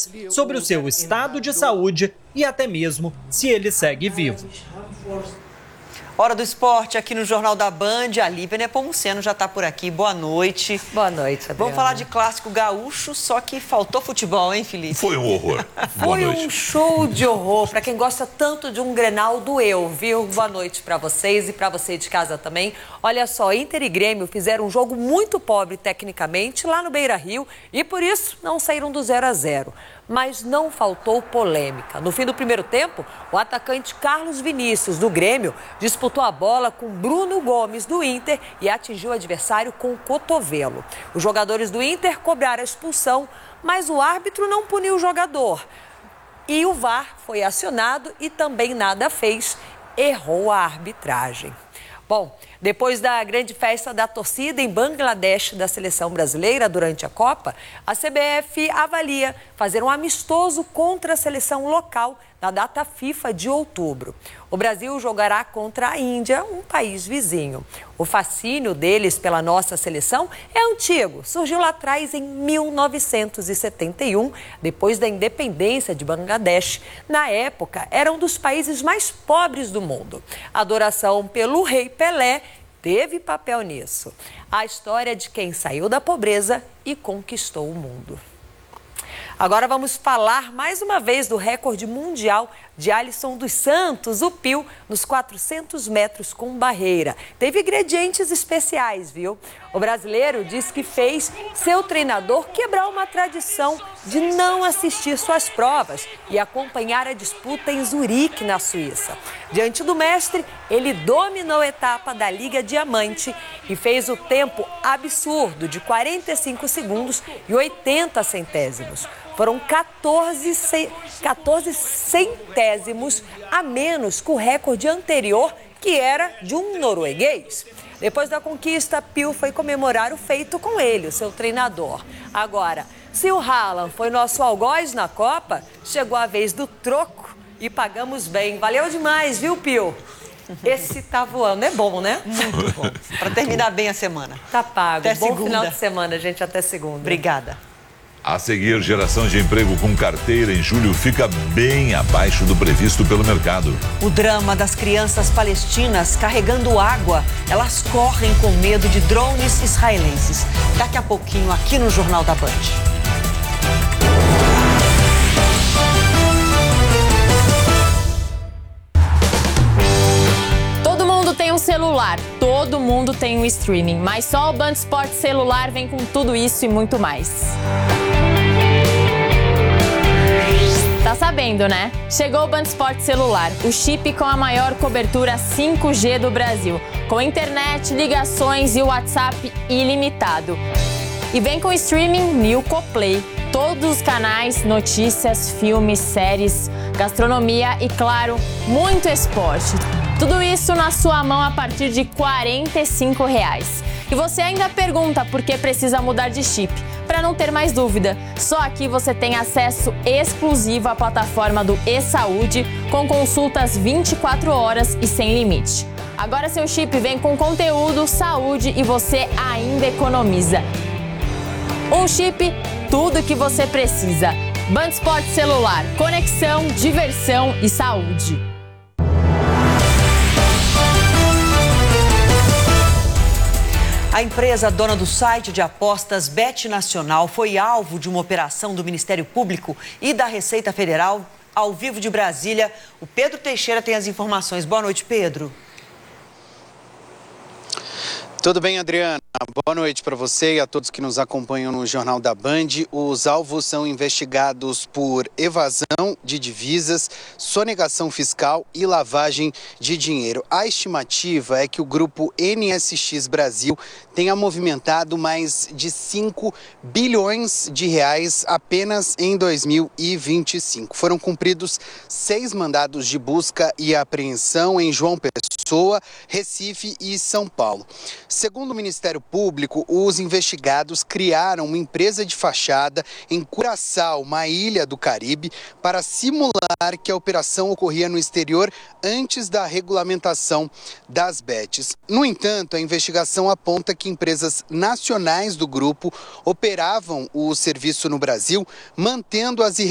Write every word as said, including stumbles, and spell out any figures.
detalhes sobre o seu estado de saúde e até mesmo se ele segue vivo. Hora do esporte aqui no Jornal da Band. A Lívia Nepomuceno já está por aqui. Boa noite. Boa noite, Adriana. Vamos falar de clássico gaúcho, só que faltou futebol, hein, Felipe? Foi um horror. Foi um show de horror. Para quem gosta tanto de um Grenal, doeu, viu? Boa noite para vocês e para você de casa também. Olha só, Inter e Grêmio fizeram um jogo muito pobre tecnicamente lá no Beira-Rio e por isso não saíram do zero a zero. Mas não faltou polêmica. No fim do primeiro tempo, o atacante Carlos Vinícius, do Grêmio, disputou a bola com Bruno Gomes, do Inter, e atingiu o adversário com o cotovelo. Os jogadores do Inter cobraram a expulsão, mas o árbitro não puniu o jogador. E o V A R foi acionado e também nada fez. Errou a arbitragem. Bom, depois da grande festa da torcida em Bangladesh da seleção brasileira durante a Copa, a C B F avalia fazer um amistoso contra a seleção local na data FIFA de outubro. O Brasil jogará contra a Índia, um país vizinho. O fascínio deles pela nossa seleção é antigo. Surgiu lá atrás em mil novecentos e setenta e um, depois da independência de Bangladesh. Na época, era um dos países mais pobres do mundo. A adoração pelo rei Pelé teve papel nisso. A história de quem saiu da pobreza e conquistou o mundo. Agora vamos falar mais uma vez do recorde mundial de Alisson dos Santos, o Pio, nos quatrocentos metros com barreira. Teve ingredientes especiais, viu? O brasileiro diz que fez seu treinador quebrar uma tradição de não assistir suas provas e acompanhar a disputa em Zurique, na Suíça. Diante do mestre, ele dominou a etapa da Liga Diamante e fez o tempo absurdo de quarenta e cinco segundos e oitenta centésimos. Foram quatorze, quatorze centésimos a menos que o recorde anterior, que era de um norueguês. Depois da conquista, Pio foi comemorar o feito com ele, o seu treinador. Agora, se o Haaland foi nosso algoz na Copa, chegou a vez do troco e pagamos bem. Valeu demais, viu, Pio? Esse tá voando. É bom, né? Muito bom. Para terminar bem a semana. Tá pago. Até bom segunda. Final de semana, gente. Até segunda. Obrigada. A seguir, geração de emprego com carteira em julho fica bem abaixo do previsto pelo mercado. O drama das crianças palestinas carregando água. Elas correm com medo de drones israelenses. Daqui a pouquinho, aqui no Jornal da Band. Todo mundo tem um celular, todo mundo tem um streaming, mas só o Band Esportes Celular vem com tudo isso e muito mais. Tá sabendo, né? Chegou o Band Esportes Celular, o chip com a maior cobertura cinco G do Brasil, com internet, ligações e WhatsApp ilimitado. E vem com streaming Nilco Play, todos os canais, notícias, filmes, séries, gastronomia e, claro, muito esporte. Tudo isso na sua mão a partir de quarenta e cinco reais. E você ainda pergunta por que precisa mudar de chip. Para não ter mais dúvida, só aqui você tem acesso exclusivo à plataforma do eSaúde, com consultas vinte e quatro horas e sem limite. Agora seu chip vem com conteúdo, saúde e você ainda economiza. Um chip, tudo que você precisa. Band Esportes Celular, conexão, diversão e saúde. A empresa dona do site de apostas Bet Nacional foi alvo de uma operação do Ministério Público e da Receita Federal. Ao vivo de Brasília, o Pedro Teixeira tem as informações. Boa noite, Pedro. Tudo bem, Adriana? Boa noite para você e a todos que nos acompanham no Jornal da Band. Os alvos são investigados por evasão de divisas, sonegação fiscal e lavagem de dinheiro. A estimativa é que o grupo N S X Brasil tenha movimentado mais de cinco bilhões de reais apenas em dois mil e vinte e cinco. Foram cumpridos seis mandados de busca e apreensão em João Pessoa, Recife e São Paulo. Segundo o Ministério Público, os investigados criaram uma empresa de fachada em Curaçao, uma ilha do Caribe, para simular que a operação ocorria no exterior antes da regulamentação das bets. No entanto, a investigação aponta que empresas nacionais do grupo operavam o serviço no Brasil, mantendo as